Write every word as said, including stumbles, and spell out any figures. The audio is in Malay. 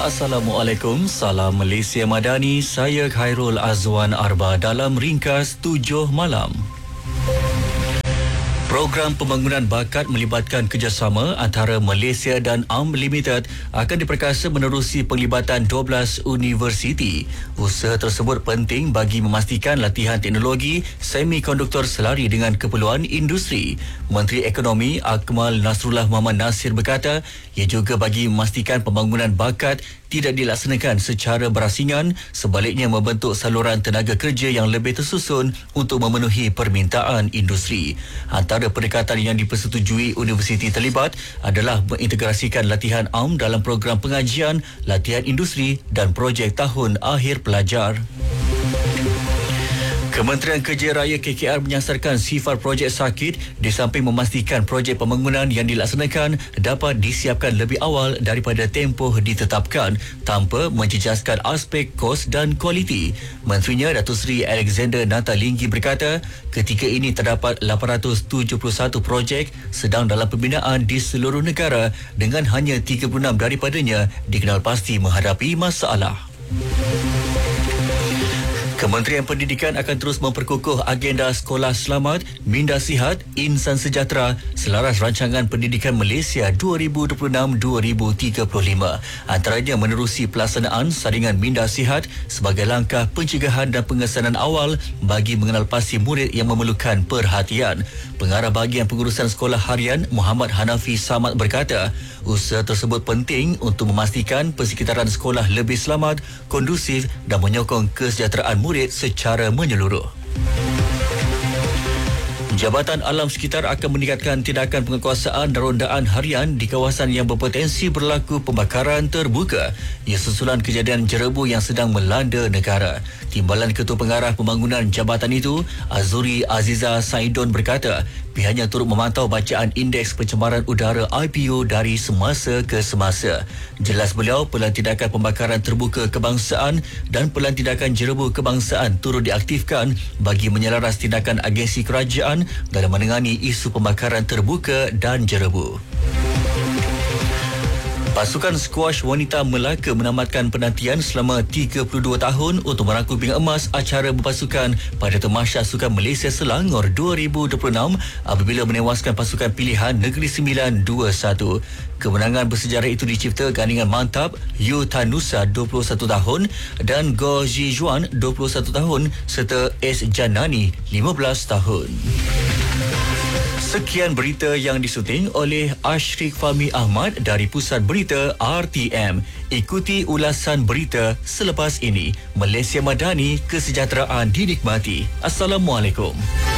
Assalamualaikum, salam Malaysia Madani. Saya Khairul Azwan Arba dalam ringkas tujuh malam. Program pembangunan bakat melibatkan kerjasama antara Malaysia dan A M Limited akan diperkasa menerusi penglibatan dua belas universiti. Usaha tersebut penting bagi memastikan latihan teknologi semikonduktor selari dengan keperluan industri. Menteri Ekonomi Akmal Nasrullah Muhammad Nasir berkata, ia juga bagi memastikan pembangunan bakat tidak dilaksanakan secara berasingan, sebaliknya membentuk saluran tenaga kerja yang lebih tersusun untuk memenuhi permintaan industri. Antara pendekatan yang dipersetujui universiti terlibat adalah mengintegrasikan latihan A M dalam program pengajian, latihan industri dan projek tahun akhir pelajar. Kementerian Kerja Raya K K R menyasarkan sifar projek sakit di samping memastikan projek pembangunan yang dilaksanakan dapat disiapkan lebih awal daripada tempoh ditetapkan tanpa menjejaskan aspek kos dan kualiti. Menterinya Datuk Seri Alexander Natalinggi berkata, ketika ini terdapat lapan ratus tujuh puluh satu projek sedang dalam pembinaan di seluruh negara dengan hanya tiga puluh enam daripadanya dikenal pasti menghadapi masalah. Kementerian Pendidikan akan terus memperkukuh agenda Sekolah Selamat, Minda Sihat, Insan Sejahtera selaras Rancangan Pendidikan Malaysia dua ribu dua puluh enam hingga dua ribu tiga puluh lima. Antaranya menerusi pelaksanaan saringan Minda Sihat sebagai langkah pencegahan dan pengesanan awal bagi mengenal pasti murid yang memerlukan perhatian. Pengarah Bahagian Pengurusan Sekolah Harian Muhammad Hanafi Samad berkata, usaha tersebut penting untuk memastikan persekitaran sekolah lebih selamat, kondusif dan menyokong kesejahteraan murid secara menyeluruh. Jabatan Alam Sekitar akan meningkatkan tindakan penguasaan dan rondaan harian di kawasan yang berpotensi berlaku pembakaran terbuka. Ia susulan kejadian jerebu yang sedang melanda negara. Timbalan Ketua Pengarah Pembangunan jabatan itu, Azuri Aziza Saidon berkata, pihaknya turut memantau bacaan indeks pencemaran udara I P U dari semasa ke semasa. Jelas beliau, pelan tindakan pembakaran terbuka kebangsaan dan pelan tindakan jerebu kebangsaan turut diaktifkan bagi menyelaras tindakan agensi kerajaan dalam menangani isu pembakaran terbuka dan jerebu. Pasukan skuash wanita Melaka menamatkan penantian selama tiga puluh dua tahun untuk merangkul pingat emas acara berpasukan pada Tamasya Sukan Malaysia Selangor dua ribu dua puluh enam apabila menewaskan pasukan pilihan Negeri Sembilan dua satu. Kemenangan bersejarah itu dicipta gandingan mantap Yu Tanusa dua puluh satu tahun dan Go Zijuan dua puluh satu tahun serta S Janani lima belas tahun. Sekian berita yang disuting oleh Ashrik Fahmi Ahmad dari Pusat Berita R T M. Ikuti ulasan berita selepas ini. Malaysia Madani, kesejahteraan dinikmati. Assalamualaikum.